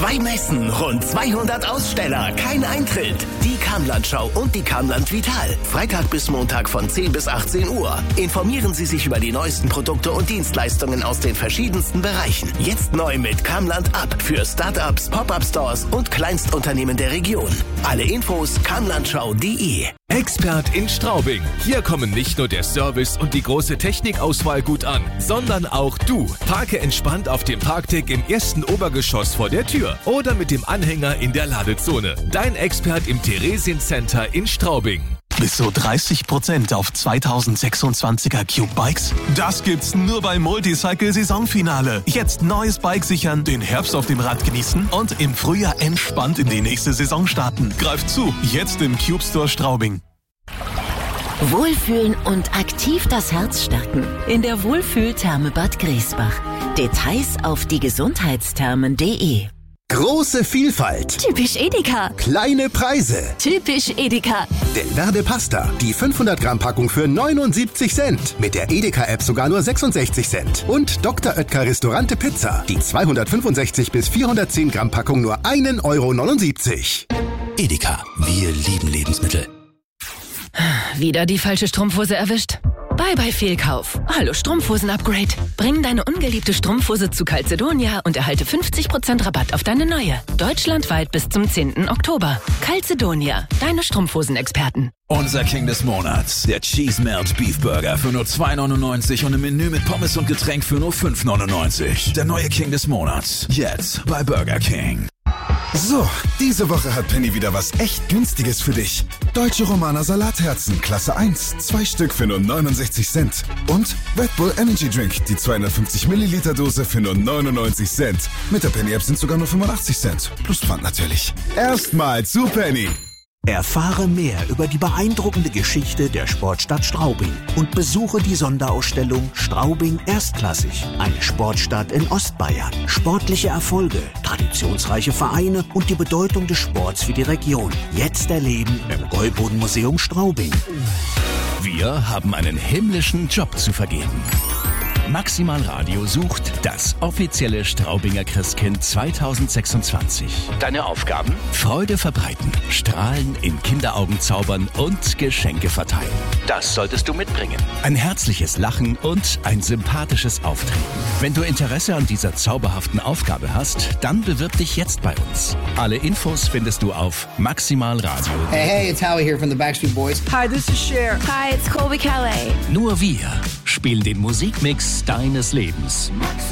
2 Messen, rund 200 Aussteller, kein Eintritt. Die Karmland-Schau und die Karmland Vital. Freitag bis Montag von 10 bis 18 Uhr. Informieren Sie sich über die neuesten Produkte und Dienstleistungen aus den verschiedensten Bereichen. Jetzt neu mit Karmland Up für Startups, Pop-Up-Stores und Kleinstunternehmen der Region. Alle Infos karmlandschau.de. Expert in Straubing. Hier kommen nicht nur der Service und die große Technikauswahl gut an, sondern auch du. Parke entspannt auf dem Parkdeck im ersten Obergeschoss vor der Tür oder mit dem Anhänger in der Ladezone. Dein Expert im Theresiencenter in Straubing. Bis zu 30% auf 2026er Cube Bikes? Das gibt's nur beim Multicycle Saisonfinale. Jetzt neues Bike sichern, den Herbst auf dem Rad genießen und im Frühjahr entspannt in die nächste Saison starten. Greift zu, jetzt im Cube Store Straubing. Wohlfühlen und aktiv das Herz stärken in der Wohlfühltherme Bad Griesbach. Details auf diegesundheitsthermen.de. Große Vielfalt. Typisch Edeka. Kleine Preise. Typisch Edeka. Delverde Pasta. Die 500 Gramm Packung für 79 Cent. Mit der Edeka-App sogar nur 66 Cent. Und Dr. Oetker Restaurante Pizza. Die 265 bis 410 Gramm Packung nur 1,79 €. Edeka. Wir lieben Lebensmittel. Wieder die falsche Strumpfhose erwischt? Bye bye Fehlkauf. Hallo Strumpfhosen-Upgrade. Bring deine ungeliebte Strumpfhose zu Calzedonia und erhalte 50% Rabatt auf deine neue. Deutschlandweit bis zum 10. Oktober. Calzedonia, deine Strumpfhosenexperten. Unser King des Monats, der Cheese Melt Beef Burger für nur 2,99 € und im Menü mit Pommes und Getränk für nur 5,99 €. Der neue King des Monats, jetzt bei Burger King. So, diese Woche hat Penny wieder was echt Günstiges für dich. Deutsche Romaner Salatherzen, Klasse 1, 2 Stück für nur 69 Cent. Und Red Bull Energy Drink, die 250 Milliliter Dose für nur 99 Cent. Mit der Penny App sind sogar nur 85 Cent. Plus Pfand natürlich. Erstmal zu Penny. Erfahre mehr über die beeindruckende Geschichte der Sportstadt Straubing und besuche die Sonderausstellung Straubing Erstklassig, eine Sportstadt in Ostbayern. Sportliche Erfolge, traditionsreiche Vereine und die Bedeutung des Sports für die Region. Jetzt erleben im Gäubodenmuseum Straubing. Wir haben einen himmlischen Job zu vergeben. Maximal Radio sucht das offizielle Straubinger Christkind 2026. Deine Aufgaben? Freude verbreiten, Strahlen in Kinderaugen zaubern und Geschenke verteilen. Das solltest du mitbringen. Ein herzliches Lachen und ein sympathisches Auftreten. Wenn du Interesse an dieser zauberhaften Aufgabe hast, dann bewirb dich jetzt bei uns. Alle Infos findest du auf Maximal Radio. Hey, it's Howie here from the Backstreet Boys. Hi, this is Cher. Hi, it's Colby Calais. Nur wir spielen den Musikmix deines Lebens.